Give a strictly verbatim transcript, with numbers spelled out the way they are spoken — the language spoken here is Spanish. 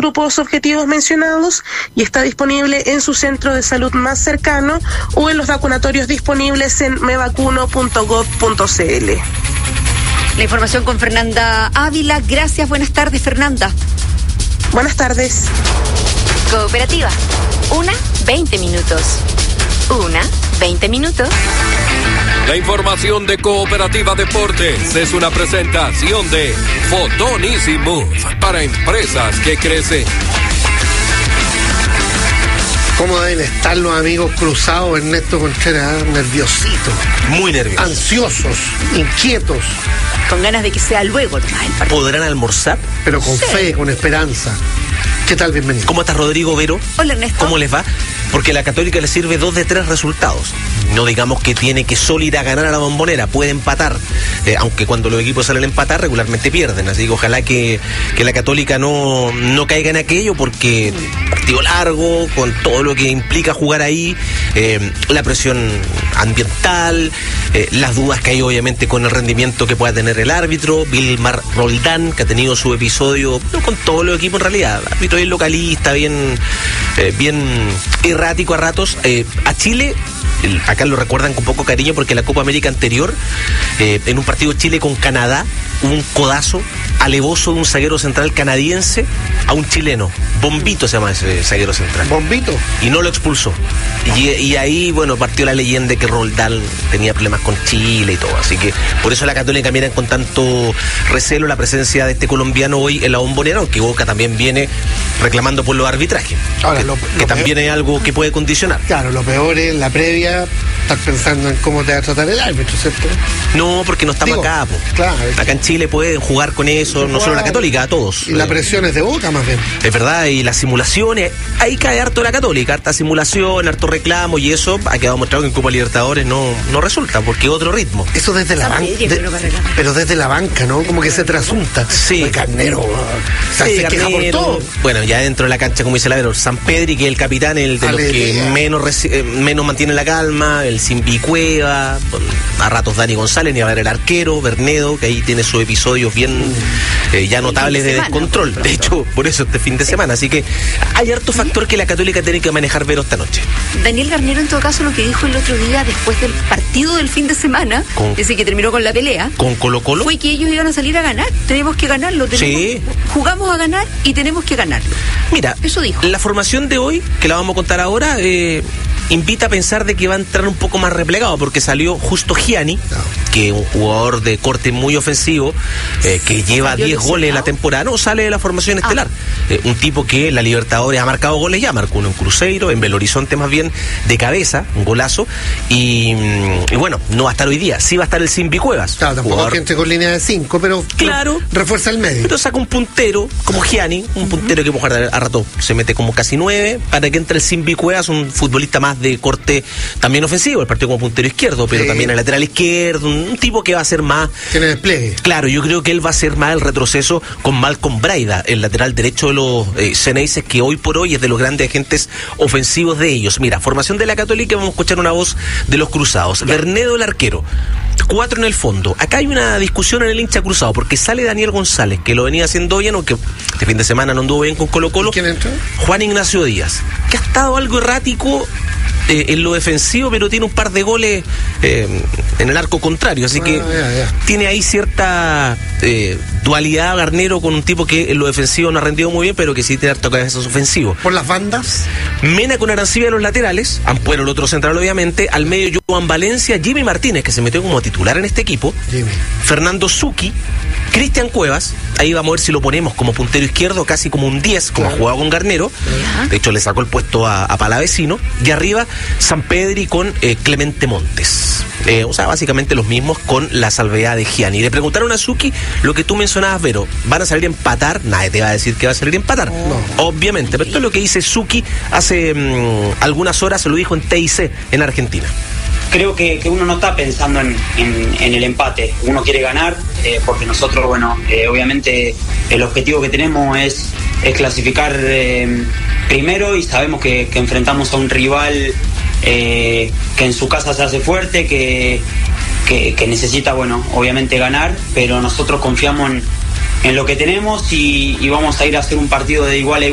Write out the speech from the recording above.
grupos objetivos mencionados y está disponible en su centro de salud más cercano o en los vacunatorios disponibles en me vacuno punto gov punto c l. La información con Fernanda Ávila. Gracias, buenas tardes, Fernanda. Buenas tardes. Cooperativa. Una, veinte minutos. Una, veinte minutos. La información de Cooperativa Deportes es una presentación de Fotón Easy Move para empresas que crecen. ¿Cómo deben estar los amigos cruzados, Ernesto Contreras? Nerviositos. Muy nerviosos. Ansiosos, inquietos. Con ganas de que sea luego nomás el partido. ¿Podrán almorzar? Pero con sí. fe, con esperanza. ¿Qué tal? Bienvenido. ¿Cómo está Rodrigo Vero? Hola, Ernesto. ¿Cómo les va? Porque a la Católica le sirve dos de tres resultados. No digamos que tiene que solo ir a ganar a la Bombonera, puede empatar. Eh, aunque cuando los equipos salen a empatar, regularmente pierden. Así que ojalá que, que la Católica no, no caiga en aquello, porque partido largo, con todo lo que implica jugar ahí, eh, la presión ambiental, eh, las dudas que hay obviamente con el rendimiento que pueda tener el árbitro, Vilmar Roldán, que ha tenido su episodio, no con todos los equipos en realidad, árbitro bien localista, bien, eh, bien errático a ratos. Eh, a Chile, el, acá lo recuerdan con poco cariño porque la Copa América anterior, eh, en un partido Chile con Canadá, hubo un codazo alevoso de un zaguero central canadiense a un chileno. Bombito se llama ese zaguero central. Bombito. Y no lo expulsó. Y, y ahí, bueno, partió la leyenda de que Roldán tenía problemas con Chile y todo. Así que por eso la Católica miran con tanto recelo la presencia de este colombiano hoy en la Bombonera, aunque Boca también viene reclamando por los arbitrajes. Ahora, que, lo, lo que también es algo que puede condicionar. Claro, lo peor es la previa, estar pensando en cómo te va a tratar el árbitro, ¿cierto? No, porque no estamos Digo, acá, po. Claro. Acá en Chile pueden jugar con eso, no solo la Católica, a todos. Y la presión es de Boca, más bien. Es verdad, y las simulaciones, ahí cae harto la Católica, harta simulación, harto reclamo, y eso ha quedado mostrado que en Copa Libertadores no, no resulta, porque es otro ritmo. Eso desde la banca, de, pero desde la banca, ¿no? Como que se trasunta. Sí. El Carnero, o sea, sí, se Carnero, queja por todo. Bueno, ya dentro de la cancha, como dice la Vero, San Pedri, que es el capitán, el de Alegría. Los que menos, reci- menos mantiene la calma, el Simbi Cueva, a ratos Dani González, ni a ver el arquero, Bernedo, que ahí tiene sus episodios bien mm. eh, ya notables de, de descontrol. De hecho, por eso este fin de semana. Así que hay harto factor que la Católica tiene que manejar, Vero, esta noche. Daniel Garnero, en todo caso, lo que dijo el otro día después del partido del fin de semana, con, ese que terminó con la pelea, con Colo Colo, fue que ellos iban a salir a ganar. Tenemos que ganarlo. Tenemos, sí. Jugamos a ganar y tenemos que ganarlo. Mira, eso dijo. La formación de hoy, que la vamos a contar ahora, eh, invita a pensar de que va a entrar un poco más replegado, porque salió Justo Gianni, no. que es un jugador de corte muy ofensivo, eh, que lleva diez goles en la temporada. No, sale de la formación estelar. Ah. Eh, un tipo que en la Libertadores ha marcado goles ya, marcó uno en Cruzeiro, en Belo Horizonte más bien, de cabeza, un golazo, y, y bueno, no va a estar hoy día, sí va a estar el Simbi Cuevas. Claro, tampoco jugador... gente con línea de cinco, pero claro, refuerza el medio. Pero saca un puntero, como Gianni, un puntero uh-huh. que puede jugar a rato, se mete como casi nueve, para que entre el Simbi Cuevas, un futbolista más de corte también ofensivo, el partido como puntero izquierdo, pero sí. también el lateral izquierdo, un tipo que va a ser más... Tiene despliegue. Claro, yo creo que él va a ser más el retroceso con Malcolm Braida, el lateral derecho de los eh, Ceneices, que hoy por hoy es de los grandes agentes ofensivos de ellos. Mira, formación de la Católica, vamos a escuchar una voz de los cruzados. Ya. Bernedo, el arquero. Cuatro en el fondo. Acá hay una discusión en el hincha cruzado, porque sale Daniel González, que lo venía haciendo bien, aunque este fin de semana no anduvo bien con Colo Colo. ¿Quién entró? Juan Ignacio Díaz, que ha estado algo errático eh, en lo defensivo, pero tiene un par de goles eh, en el arco contrario, así ah, que yeah, yeah. tiene ahí cierta eh, dualidad Garnero con un tipo que en lo defensivo no ha rendido muy bien, pero que sí tiene harto cabezas ofensivos. ¿Por las bandas? Mena con Arancibia en los laterales, Ampuero el otro central obviamente, al medio Joan Valencia, Jimmy Martínez, que se metió como titular en este equipo, Jimmy. Fernando Zucchi, Cristian Cuevas, ahí vamos a ver si lo ponemos como puntero izquierdo, casi como un diez, como claro. ha jugado con Garnero, uh-huh. de hecho le sacó el puesto a, a Palavecino, y arriba San Pedri con eh, Clemente Montes, eh, o sea, básicamente los mismos con la salvedad de Gianni. Le preguntaron a Zucchi lo que tú mencionabas, Vero, ¿van a salir a empatar? Nadie te va a decir que va a salir a empatar, no. obviamente, pero esto es lo que dice Zucchi hace mmm, algunas horas, se lo dijo en T I C en Argentina. Creo que, que uno no está pensando en, en, en el empate, uno quiere ganar, eh, porque nosotros, bueno, eh, obviamente el objetivo que tenemos es, es clasificar eh, primero, y sabemos que, que enfrentamos a un rival eh, que en su casa se hace fuerte, que, que, que necesita, bueno, obviamente ganar, pero nosotros confiamos en, en lo que tenemos y, y vamos a ir a hacer un partido de igual a igual.